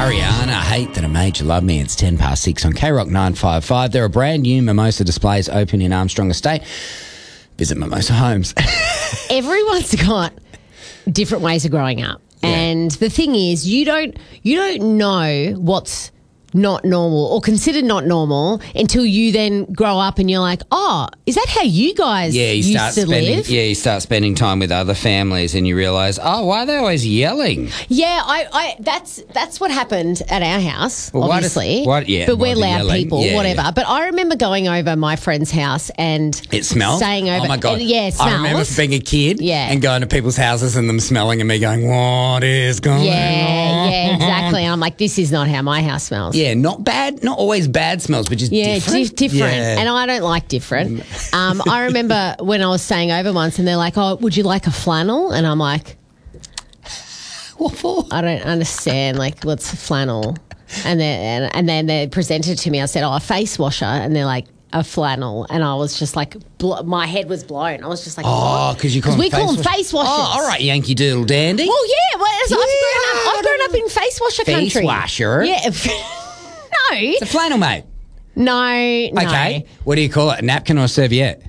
Ariana, Hate That I Made You Love Me. It's 10 past 6 on K-Rock 955. There are brand new Mimosa displays open in Armstrong Estate. Visit Mimosa Homes. Everyone's got different ways of growing up. Yeah. And the thing is, you don't know what's not normal or considered not normal until you then grow up and you're like, oh, is that how you guys used to live? Yeah, you start spending time with other families and you realise, oh, why are they always yelling? Yeah, I that's what happened at our house, Well, obviously. But we're loud people, whatever. Yeah. But I remember going over my friend's house and it smells. Staying over. Oh my God. It smells. I remember being a kid and going to people's houses and them smelling and me going, what is going on? Yeah, exactly. And I'm like, this is not how my house smells. Yeah, not bad, not always bad smells, but just different. Different. Yeah. And I don't like different. I remember when I was staying over once and they're like, oh, would you like a flannel? And I'm like, what for? I don't understand, like, what's a flannel? And then they presented it to me. I said, oh, a face washer. And they're like, a flannel. And I was just like, my head was blown. I was just like, oh, because we call them face washers. Oh, all right, Yankee Doodle Dandy. Well, yeah. I've grown up in face washer country. Face washer? Yeah. No. It's a flannel, mate. No. Okay. What do you call it? A napkin or a serviette?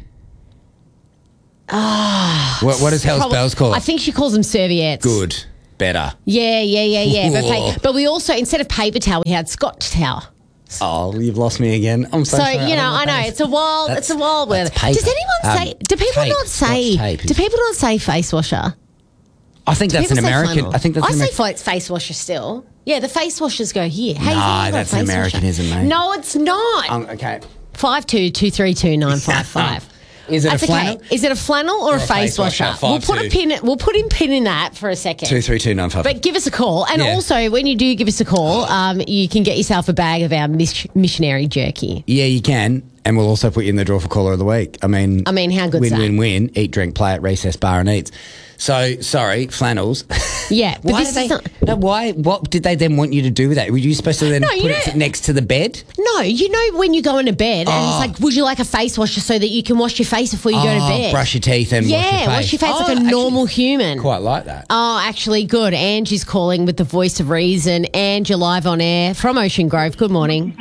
What does Hell's Bells call it? I think she calls them serviettes. Good. Better. Yeah. But we also, instead of paper towel, we had Scotch towel. Oh, you've lost me again. I'm so sorry. I know it's a wild word. Paper. Does anyone say? Do people not say? Do people not say face washer? I think that's an American. I think that's. I say face washer still. Yeah, the face washers go here. Hey, no, that's an Americanism, mate. No, it's not. Okay. 52232955. Is it a flannel? Okay. Is it a flannel or a face washer? We'll put a pin in that for a second. 23295. But give us a call, and also when you do give us a call, you can get yourself a bag of our missionary jerky. Yeah, you can, and we'll also put you in the draw for caller of the week. I mean, how good's that? Win. Eat, drink, play at recess, bar and eats. So sorry, flannels. Yeah, but what did they then want you to do with that? Were you supposed to then put it next to the bed? No, you know when you go into bed and it's like, would you like a face washer so that you can wash your face before you go to bed? Brush your teeth and wash your face like a normal human. Quite like that. Oh, actually, good. Angie's calling with the voice of reason. Ange, you're live on air from Ocean Grove. Good morning.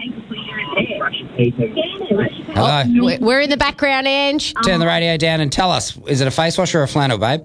Hello. We're in the background, Ange. Turn the radio down and tell us, is it a face washer or a flannel, babe?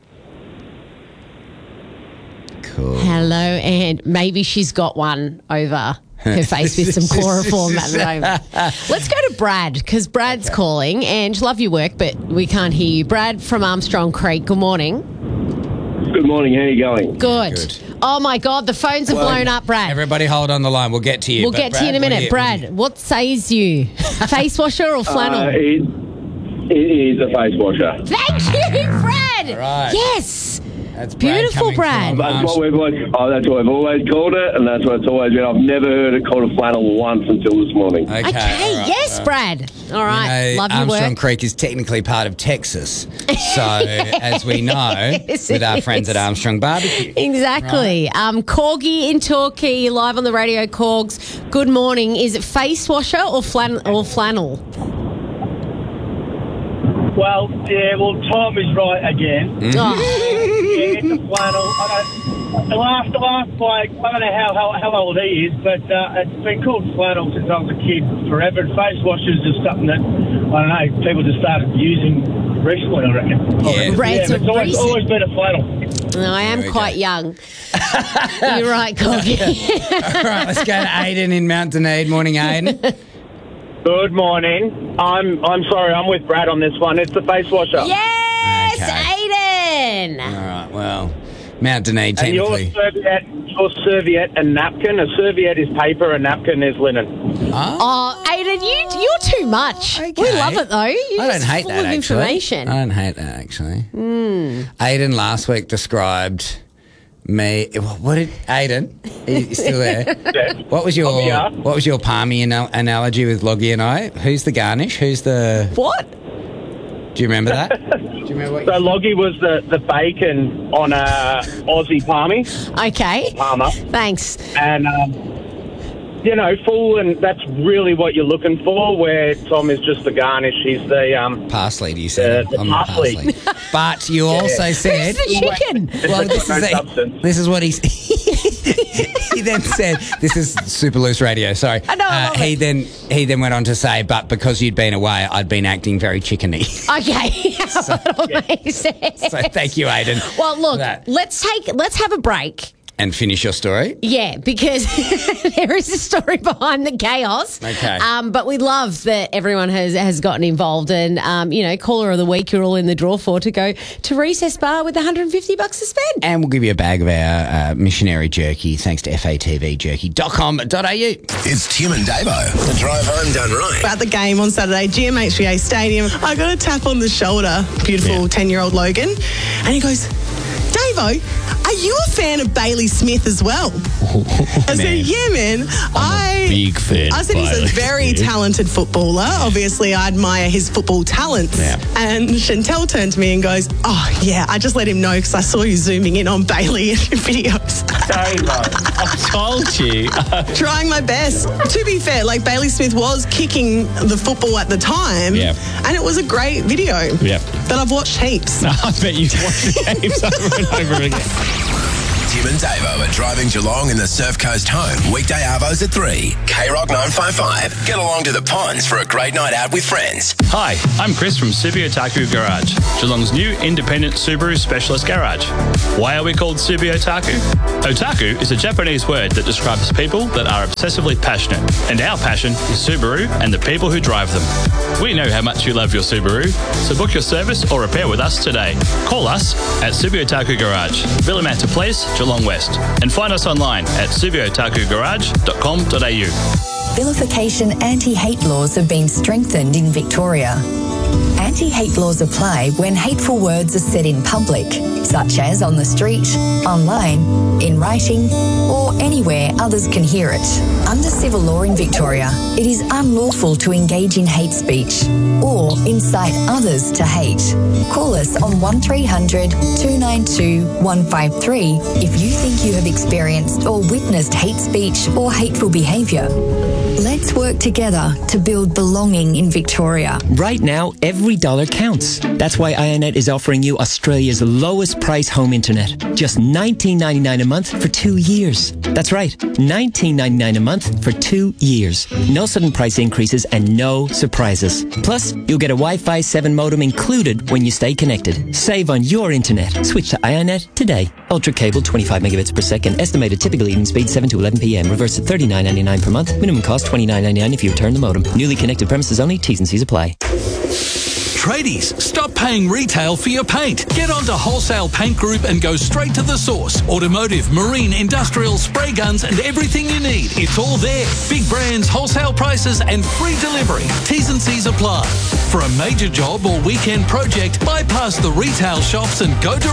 Cool. Hello, and maybe she's got one over her face with some chloroform at the moment. Let's go to Brad, because Brad's calling. Ange, love your work, but we can't hear you. Brad from Armstrong Creek, good morning. Good morning, how are you going? Good. Oh, my God, the phones have blown up, Brad. Everybody hold on the line. We'll get to you. We'll get to you in a minute. Brad, what says you? Face washer or flannel? It is a face washer. Thank you, Brad. All right. Yes. That's beautiful, Brad. That's what we've always called it, and that's what it's always been. I've never heard it called a flannel once until this morning. Okay, right, yes, Brad. All right, love your work. Armstrong Creek is technically part of Texas, so as we know, with our friends at Armstrong Barbecue. Exactly. Right. Corgi in Torquay, live on the radio. Corgs, good morning. Is it face washer or flannel? Well, Tom is right again. Mm-hmm. Yeah, it's a flannel. The last bloke, I don't know how old he is, but it's been called flannel since I was a kid forever. And face washers is something that, I don't know, people just started using recently, I reckon. Yeah. It's always been a flannel. No, I am quite young. You're right, Corgi. All right, let's go to Aiden in Mount Dunedin. Morning, Aiden. Good morning. I'm sorry, I'm with Brad on this one. It's the face washer. Yes, Aiden. All right, well, Mount Dunedin technically. And your serviette and napkin. A serviette is paper, a napkin is linen. Oh, Aiden, you're too much. Okay. We love it, though. I don't hate that, actually. Aiden last week described me. What did Aiden? Are you still there? Yeah. What was your palmy analogy with Loggy and I? Who's the garnish? Who's the what? Do you remember that? Do you remember what? So Loggy was the bacon on a Aussie palmy. Okay. Palmer. Thanks. And full, and that's really what you're looking for. Where Tom is just the garnish. He's the parsley. Do you say? The parsley. But you also said who's the chicken? Well, this is what he He then said, "This is super loose radio." Sorry. I know, I love he then went on to say, "But because you'd been away, I'd been acting very chickeny." Okay, that all makes sense. So thank you, Aidan. Well, look, That. let's have a break. And finish your story. Yeah, because there is a story behind the chaos. Okay. But we love that everyone has gotten involved, and caller of the week you're all in the draw for to go to Recess Bar with $150 to spend. And we'll give you a bag of our missionary jerky thanks to fatvjerky.com.au. It's Tim and Davo. The drive home done right. At the game on Saturday, GMHBA Stadium, I got a tap on the shoulder, beautiful 10-year-old Logan, and he goes, "Davo, are you a fan of Bailey Smith as well?" I said, "Yeah, man. I'm a big fan I said of he's a Bailey very Smith. talented footballer. Obviously, I admire his football talents." Yeah. And Chantel turned to me and goes, "Oh, yeah, I just let him know because I saw you zooming in on Bailey in your videos." I told you. Trying my best. To be fair, like Bailey Smith was kicking the football at the time. Yep. And it was a great video. Yep. That I've watched heaps. I bet you've watched the games over and over again. Tim and Davo are driving Geelong in the Surf Coast home. Weekday arvos at 3. K-Rock 955. Get along to the ponds for a great night out with friends. Hi, I'm Chris from Subi Otaku Garage, Geelong's new independent Subaru specialist garage. Why are we called Subi Otaku? Otaku is a Japanese word that describes people that are obsessively passionate, and our passion is Subaru and the people who drive them. We know how much you love your Subaru, so book your service or repair with us today. Call us at Subi Otaku Garage, Villamanta Place, Geelong West, and find us online at subiotakugarage.com.au. Vilification anti-hate laws have been strengthened in Victoria. Anti-hate laws apply when hateful words are said in public, such as on the street, online, in writing, or anywhere others can hear it. Under civil law in Victoria, it is unlawful to engage in hate speech or incite others to hate. Call us on 1300 292 153 if you think you have experienced or witnessed hate speech or hateful behaviour. Let's work together to build belonging in Victoria. Right now, every dollar counts. That's why IONET is offering you Australia's lowest price home internet. Just $19.99 a month for 2 years. That's right, $19.99 a month for 2 years. No sudden price increases and no surprises. Plus, you'll get a Wi-Fi 7 modem included when you stay connected. Save on your internet. Switch to IONET today. Ultra cable, 25 megabits per second. Estimated typical evening speed, 7 to 11 p.m. Reverse at $39.99 per month. Minimum cost, $29.99 if you return the modem. Newly connected premises only. T's and C's apply. Tradies, stop paying retail for your paint. Get onto Wholesale Paint Group and go straight to the source. Automotive, marine, industrial, spray guns and everything you need. It's all there. Big brands, wholesale prices and free delivery. T's and C's apply. For a major job or weekend project, bypass the retail shops and go direct.